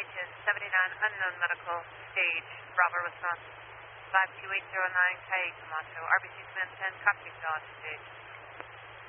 Washington, 79, unknown medical, stage, Bravo, Wisconsin. 52809, Kaye, Camacho. RBC Command 10, copy, still on stage.